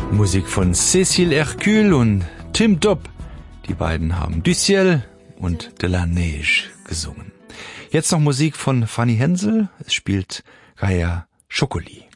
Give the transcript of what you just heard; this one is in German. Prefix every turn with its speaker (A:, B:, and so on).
A: Musik von Cécile Hercule und Tim Dobb. Die beiden haben Du Ciel und De la Neige gesungen. Jetzt noch Musik von Fanny Hensel. Es spielt Gaia Schokoli.